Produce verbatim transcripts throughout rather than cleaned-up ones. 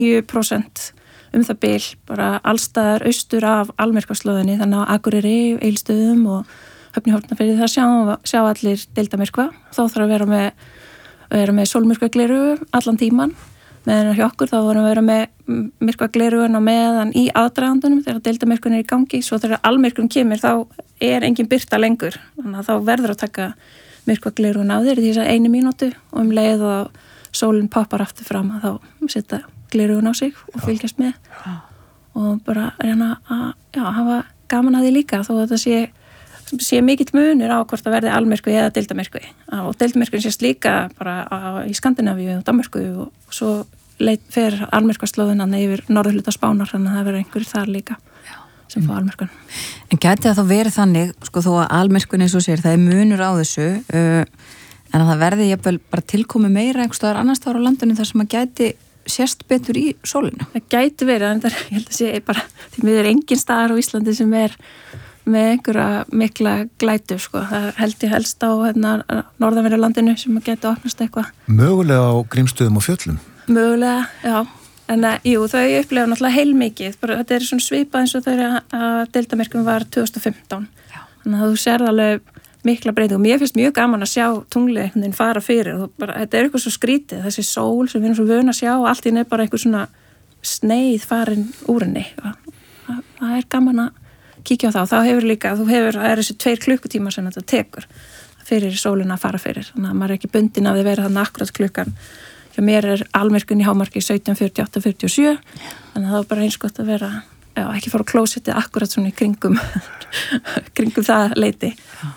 níu prósent um það bil bara allstaðar austur af almyrkvaslóðinni, þannig að Akureyri, Egilsstöðum og Höfn í Hornafirði, það sjá, sjá allir deildarmyrkva. Þá þarf að vera með, vera með sólmyrkvagleru allan tíman. Meðan hjá okkur þá vorum við að vera með myrkvagleruguna meðan í aðdragandunum þegar deildarmyrkvun er í gangi, svo þegar almyrkvun kemur þá er engin birta lengur, þannig að þá verður að taka myrkvagleruguna á þér í þess að einu mínútu og um leið og sólinn poppar aftur fram að þá setja glerugun á sig og fylgjast með já. Og bara reyna að já, hafa gaman að því líka þó að þetta sé, sé mikill munur á hvort það verði almyrkvi eða deildarmyrkvi og deildarmyrkvin sést líka bara á, í Skandinavíu og Danmörku og, og svo leit, fer almyrkvaslóðina yfir norðurhluta Spánar, þannig að það verður einhverjir þar líka já. Sem fá almyrkvan. En gæti það þá verið þannig, sko þó að almyrkvin eins og sér, það er munur á þessu uh, en að það verði jafnvel bara tilkomi meira einhvers staðar annars staðar á landinu þar sem að gæti sést betur í sólinu. Það gæti verið, en það, ég held að sé bara, því miður engin staðar á Íslandi sem er með einhverja mikla glætu, sko. Það held ég helst á hérna, norðanverðu landinu sem að geta opnast eitthvað. Mögulega á Grímsstöðum og Fjöllum? Mögulega, já. En að, jú, þau upplefa náttúrulega heilmikið. Bara, þetta er svona svipað eins og þegar að deildarmyrkvun var tvö þúsund og fimmtán. Já. Þannig að þú sér alveg mikla breyting og mér finnst mjög gaman að sjá tunglið einhvern veginn fara fyrir og bara, þetta er eitthvað svo skrítið, þessi sól sem við erum svo vön að sjá og allt í nefn bara eitthvað svona sneið farin úr henni það, það er gaman að kíkja á það, þá hefur líka, þú hefur það er þessi tveir klukkutíma sem þetta tekur fyrir sólina að fara fyrir, þannig að maður er ekki bundin af því vera þannig akkurat klukkan hjá mér er almyrkvun í hámarki sautján fjörutíu og átta fjörutíu og sjö þannig að það er bara eins gott að vera já, ekki fara á klósettið akkurat svona í kringum kringum það leiti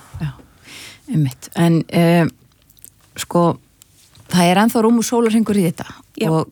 Einmitt. En um, sko það er ennþá rúmur sólarhringur í þetta já. Og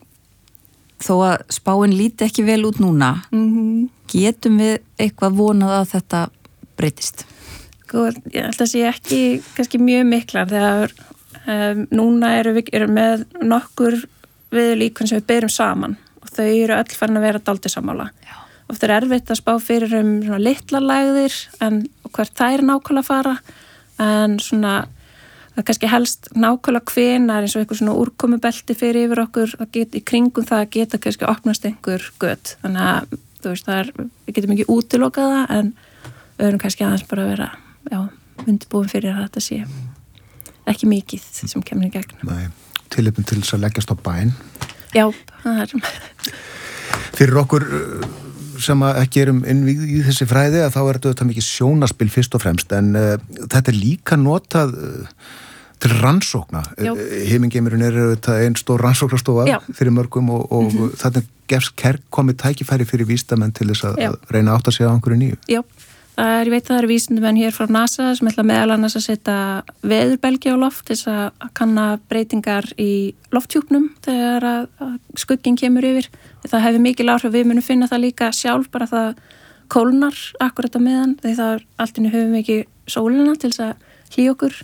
þó að spáin líti ekki vel út núna mm-hmm. getum við eitthvað vonað að þetta breytist? Sko, ég held að sé ekki kannski mjög miklar þegar um, núna eru við eru með nokkur viðurlíkun sem við berum saman og þau eru öll farin að vera dálítið sammála. Oft er erfitt að spá fyrir um svona litlar lægðir en hvert það er nákvæmlega að fara en svona það kannski helst nákvæmlega hvenar eins og eitthvað svona úrkomubelti fyrir yfir okkur að geta í kringum það að geta kannski opnast einhver gött þannig að þú veist það er, við getum ekki útilokað það en við erum kannski aðeins bara að vera já, undirbúin fyrir að þetta sé ekki mikið sem kemur í gegn. Nei, tilefni til þess að leggjast á bæn. Já, það er fyrir okkur sem að ekki erum inn í þessi fræði að þá er þetta mikið sjónaspil fyrst og fremst en uh, þetta er líka notað uh, til rannsókna. Himingeimurinn er þetta einn stór rannsóknastofa Já. Fyrir mörgum og, og mm-hmm. þarna gefst komið tækifæri fyrir vísindamenn til þess að, að reyna átt að segja á einhverju nýju. Já, það er, ég veit að það eru vísindamenn hér frá NASA sem ætla meðal annars að setja veðurbelgi á loft til þess að kanna breytingar í lofthjúpnum þegar að, að skugginn kemur yfir. Það hefur mikil áhrif, við munum finna það líka sjálf bara það kólnar akkurat á meðan því það er allt inni höfum ekki sólina til þess að hlýja okkur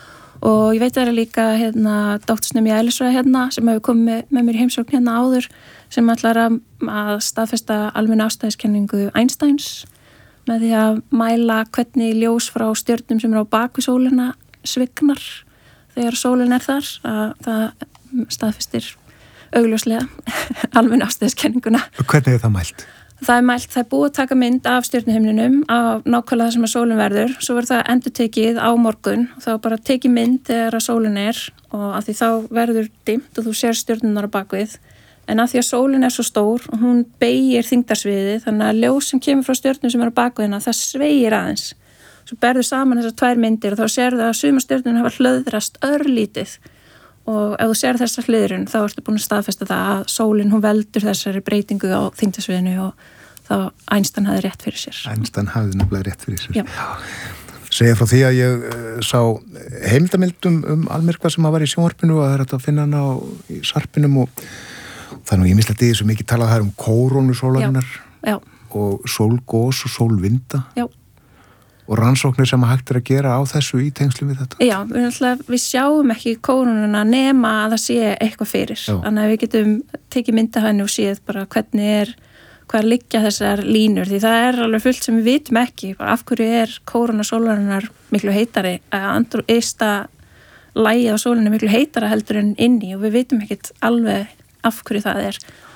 og ég veit að það er líka hérna doktorsnemi Elisfræði hérna sem hefur komið með, með mér í heimsókn hérna áður sem ætlar að, að staðfesta almenna ástæðiskenningu Einsteins með því að mæla hvernig ljós frá stjörnum sem er á bak við sólina svignar þegar sólin er þar að það staðfestir augljóslega almenna ástæðiskenninguna. Hvernig er það mælt? Það er mælt, það er búið að taka mynd af stjörnuhimninum af nákvæmlega það sem að sólin verður svo verður það endurtekið á morgun og þá bara tekið mynd þegar að sólin er og af því þá verður dimmt og þú sér stjörnunar á bakvið en af því að sólin er svo stór og hún beygir þyngdarsviðið þannig að ljós sem kemur frá stjörnum sem er á bakviðina það sveigir aðeins svo berður saman þessar tvær myndir og þá sér það að suma stjörnum hafa hlöðrast örlítið og ef þú sér þessar hliðrun þá ertu búin að staðfesta það að sólin hún veldur þessari breytingu á þyngdarsviðinu og þá Einstein hafði rétt fyrir sér. Einstein hafði nefnilega rétt fyrir sér. Já. Segja frá því að ég uh, sá heimildamyndum um almyrkva sem að var í sjónvarpinu og það er að finna hana á í sarpinum og það er nú ýmislegt í þessu mikið talað það um kórónu sólarinnar Já. og sólgós og sólvinda. Já. Og rannsóknir sem að hægt er að gera á þessu í tengslum við þetta? Já, við, alltaf, við sjáum ekki kórónuna nema að það sé eitthvað fyrir. Já. Þannig að við getum tekið mynda henni og séð bara hvernig er, hvað liggja þessar línur. Því það er alveg fullt sem við vitum ekki. Bara af hverju er kóróna sólarinnar miklu heitari, að andur eista lægið á sólinu miklu heitara heldur en inni og við vitum ekkit alveg af hverju það er.